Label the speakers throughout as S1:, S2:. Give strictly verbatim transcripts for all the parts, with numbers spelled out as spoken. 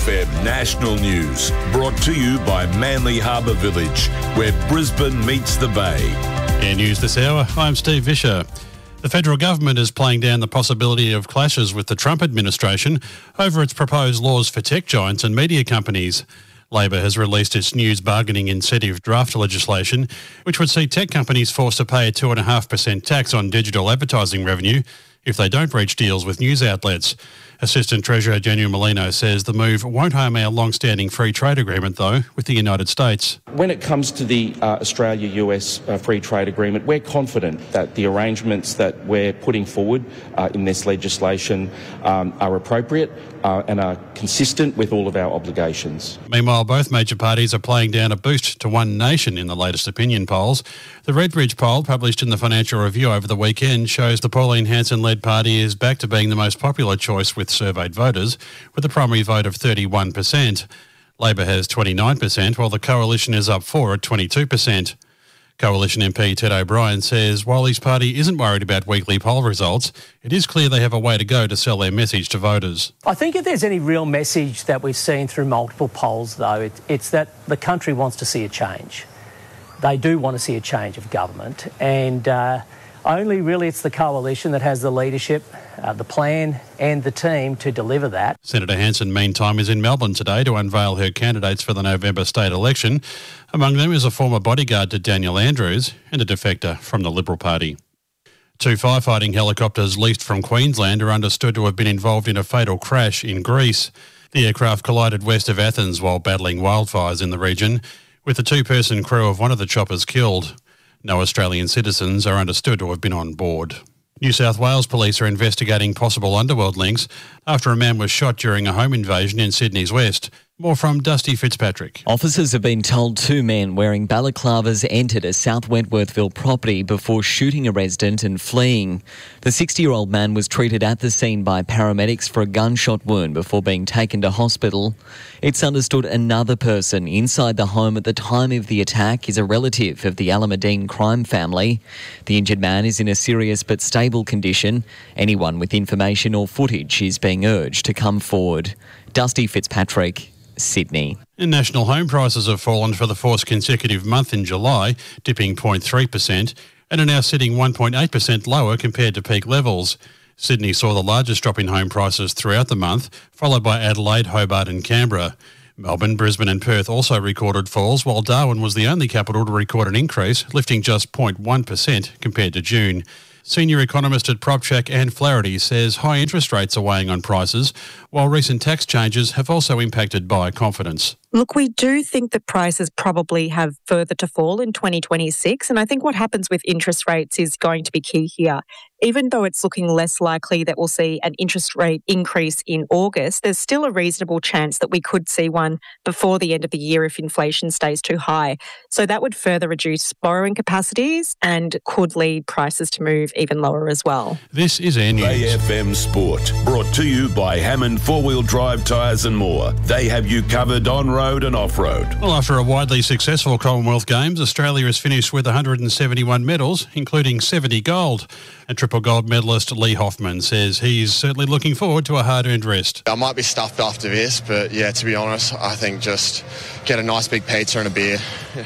S1: F M National News, brought to you by Manly Harbour Village, where Brisbane meets the Bay.
S2: Air News this hour, I'm Steve Vischer. The federal government is playing down the possibility of clashes with the Trump administration over its proposed laws for tech giants and media companies. Labor has released its news bargaining incentive draft legislation, which would see tech companies forced to pay a two point five percent tax on digital advertising revenue if they don't reach deals with news outlets. Assistant Treasurer Daniel Molino says the move won't harm our long-standing free trade agreement, though, with the United States.
S3: When it comes to the uh, Australia-U S uh, free trade agreement, we're confident that the arrangements that we're putting forward uh, in this legislation um, are appropriate uh, and are consistent with all of our obligations.
S2: Meanwhile, both major parties are playing down a boost to One Nation in the latest opinion polls. The Redbridge poll, published in the Financial Review over the weekend, shows the Pauline Hanson-led party is back to being the most popular choice with surveyed voters, with a primary vote of thirty-one percent. Labor has twenty-nine percent, while the Coalition is up four at twenty-two percent. Coalition M P Ted O'Brien says while his party isn't worried about weekly poll results, it is clear they have a way to go to sell their message to voters.
S4: I think if there's any real message that we've seen through multiple polls, though, it, it's that the country wants to see a change. They do want to see a change of government, and uh, only really it's the Coalition that has the leadership, uh, the plan and the team to deliver that.
S2: Senator Hanson, meantime, is in Melbourne today to unveil her candidates for the November state election. Among them is a former bodyguard to Daniel Andrews and a defector from the Liberal Party. Two firefighting helicopters leased from Queensland are understood to have been involved in a fatal crash in Greece. The aircraft collided west of Athens while battling wildfires in the region, with the two-person crew of one of the choppers killed. No Australian citizens are understood to have been on board. New South Wales police are investigating possible underworld links after a man was shot during a home invasion in Sydney's west. More from Dusty Fitzpatrick.
S5: Officers have been told two men wearing balaclavas entered a South Wentworthville property before shooting a resident and fleeing. The sixty-year-old man was treated at the scene by paramedics for a gunshot wound before being taken to hospital. It's understood another person inside the home at the time of the attack is a relative of the Alameddine crime family. The injured man is in a serious but stable condition. Anyone with information or footage is being urged to come forward. Dusty Fitzpatrick, Sydney.
S2: And national home prices have fallen for the fourth consecutive month in July, dipping zero point three percent, and are now sitting one point eight percent lower compared to peak levels. Sydney saw the largest drop in home prices throughout the month, followed by Adelaide, Hobart and Canberra. Melbourne, Brisbane and Perth also recorded falls, while Darwin was the only capital to record an increase, lifting just zero point one percent compared to June. Senior economist at PropCheck, Anne Flaherty, says high interest rates are weighing on prices, while recent tax changes have also impacted buyer confidence.
S6: Look, we do think that prices probably have further to fall in twenty twenty-six, and I think what happens with interest rates is going to be key here. Even though it's looking less likely that we'll see an interest rate increase in August, there's still a reasonable chance that we could see one before the end of the year if inflation stays too high. So that would further reduce borrowing capacities and could lead prices to move even lower as well.
S2: This is Air News.
S1: A F M Sport, brought to you by Hammond Four-Wheel Drive Tyres and More. They have you covered on road and off-road.
S2: Well, after a widely successful Commonwealth Games, Australia has finished with one hundred seventy-one medals, including seventy gold. And triple gold medalist Lee Hoffman says he's certainly looking forward to a hard-earned rest.
S7: I might be stuffed after this, but yeah, to be honest, I think just get a nice big pizza and a beer.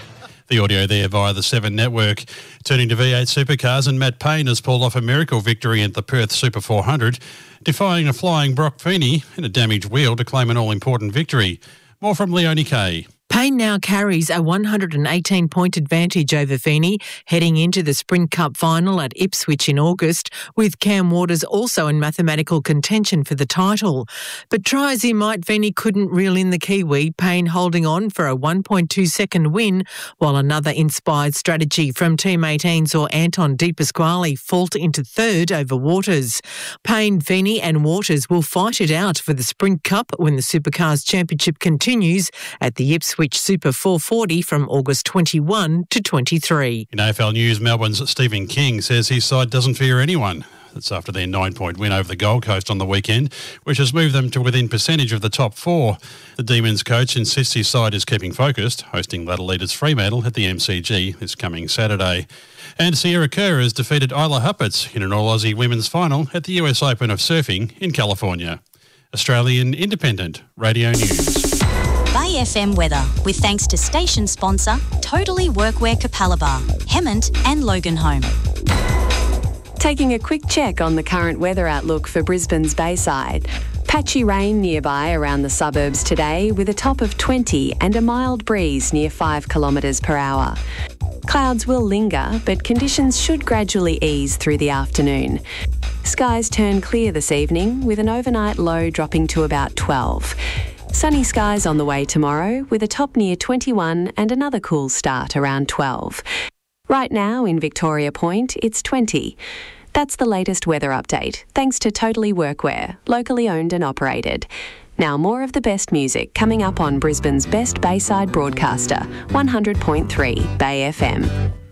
S2: The audio there via the Seven Network. Turning to V eight supercars, and Matt Payne has pulled off a miracle victory at the Perth Super four hundred, defying a flying Brock Feeney and a damaged wheel to claim an all-important victory. More from Leonie Kay.
S8: Payne now carries a one hundred eighteen point advantage over Feeney, heading into the Sprint Cup final at Ipswich in August, with Cam Waters also in mathematical contention for the title. But try as he might, Feeney couldn't reel in the Kiwi, Payne holding on for a one point two second win, while another inspired strategy from Team eighteen saw Anton De Pasquale fault into third over Waters. Payne, Feeney and Waters will fight it out for the Sprint Cup when the Supercars Championship continues at the Ipswich Super four forty from August twenty-first to twenty-third.
S2: In A F L News, Melbourne's Stephen King says his side doesn't fear anyone. That's after their nine-point win over the Gold Coast on the weekend, which has moved them to within percentage of the top four. The Demons coach insists his side is keeping focused, hosting ladder leaders Fremantle at the M C G this coming Saturday. And Sierra Kerr has defeated Isla Huppatz in an All-Aussie women's final at the U S Open of Surfing in California. Australian Independent Radio News.
S9: Bay F M weather, with thanks to station sponsor Totally Workwear Capalaba, Hemmant and Loganholme.
S10: Taking a quick check on the current weather outlook for Brisbane's Bayside. Patchy rain nearby around the suburbs today with a top of twenty and a mild breeze near five kilometres per hour. Clouds will linger, but conditions should gradually ease through the afternoon. Skies turn clear this evening with an overnight low dropping to about twelve. Sunny skies on the way tomorrow with a top near twenty-one and another cool start around twelve. Right now in Victoria Point, it's twenty. That's the latest weather update, thanks to Totally Workwear, locally owned and operated. Now more of the best music coming up on Brisbane's best Bayside broadcaster, one hundred point three Bay F M.